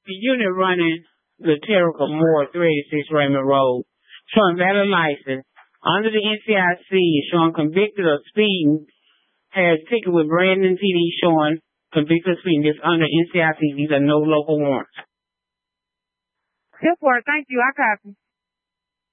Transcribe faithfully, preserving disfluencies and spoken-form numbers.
the unit running the Terrical Moore three eighty-six Raymond Road, showing valid license under the N C I C, showing convicted of speeding, has a ticket with Brandon T D showing convicted of speeding. This under N C I C. These are no local warrants. Yes, sir. Thank you. I copy.